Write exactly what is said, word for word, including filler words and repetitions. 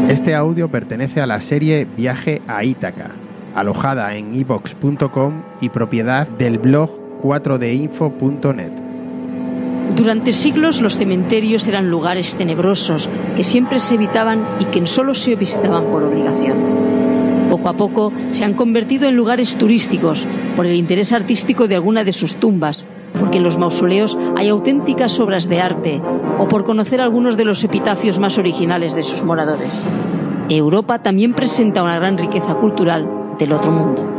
Este audio pertenece a la serie Viaje a Ítaca, alojada en i vox punto com y propiedad del blog cuatro d info punto net. Durante siglos los cementerios eran lugares tenebrosos que siempre se evitaban y que solo se visitaban por obligación. Poco a poco se han convertido en lugares turísticos por el interés artístico de alguna de sus tumbas, porque en los mausoleos hay auténticas obras de arte o por conocer algunos de los epitafios más originales de sus moradores. Europa también presenta una gran riqueza cultural del otro mundo.